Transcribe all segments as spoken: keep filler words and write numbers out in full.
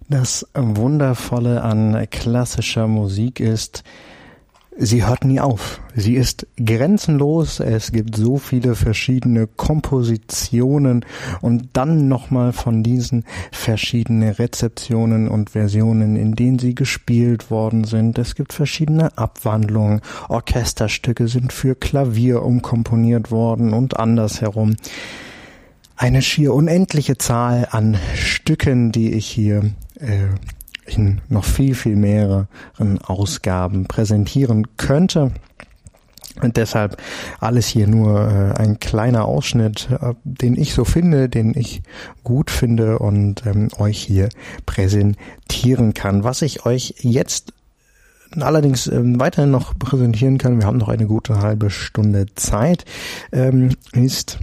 Das Wundervolle an klassischer Musik ist, sie hört nie auf. Sie ist grenzenlos. Es gibt so viele verschiedene Kompositionen und dann nochmal von diesen verschiedenen Rezeptionen und Versionen, in denen sie gespielt worden sind. Es gibt verschiedene Abwandlungen. Orchesterstücke sind für Klavier umkomponiert worden und andersherum. Eine schier unendliche Zahl an Stücken, die ich hier äh, in noch viel, viel mehreren Ausgaben präsentieren könnte. Und deshalb alles hier nur äh, ein kleiner Ausschnitt, äh, den ich so finde, den ich gut finde und ähm, euch hier präsentieren kann. Was ich euch jetzt allerdings ähm, weiterhin noch präsentieren kann, wir haben noch eine gute halbe Stunde Zeit, ähm, ist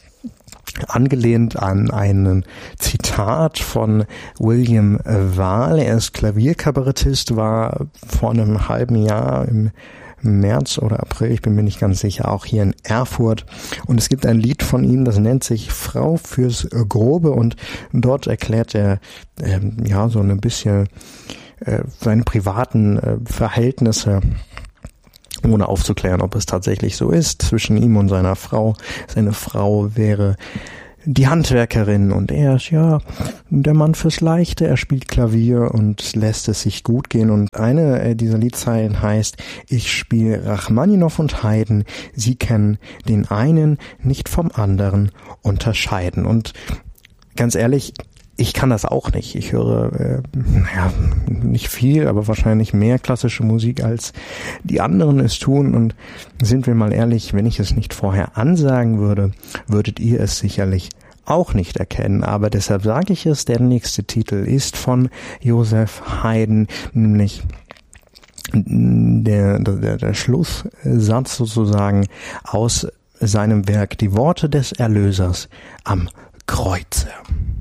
angelehnt an ein Zitat von William Wahl. Er ist Klavierkabarettist, war vor einem halben Jahr im März oder April, ich bin mir nicht ganz sicher, auch hier in Erfurt. Und es gibt ein Lied von ihm, das nennt sich Frau fürs Grobe, und dort erklärt er äh, ja so ein bisschen äh, seine privaten äh, Verhältnisse, ohne aufzuklären, ob es tatsächlich so ist, zwischen ihm und seiner Frau. Seine Frau wäre die Handwerkerin und er ist ja der Mann fürs Leichte. Er spielt Klavier und lässt es sich gut gehen. Und eine dieser Liedzeilen heißt: Ich spiele Rachmaninow und Haydn, sie können den einen nicht vom anderen unterscheiden. Und ganz ehrlich, ich kann das auch nicht. Ich höre, äh, naja, nicht viel, aber wahrscheinlich mehr klassische Musik, als die anderen es tun. Und sind wir mal ehrlich, wenn ich es nicht vorher ansagen würde, würdet ihr es sicherlich auch nicht erkennen. Aber deshalb sage ich es, der nächste Titel ist von Joseph Haydn, nämlich der, der, der Schlusssatz sozusagen aus seinem Werk Die Worte des Erlösers am Kreuze.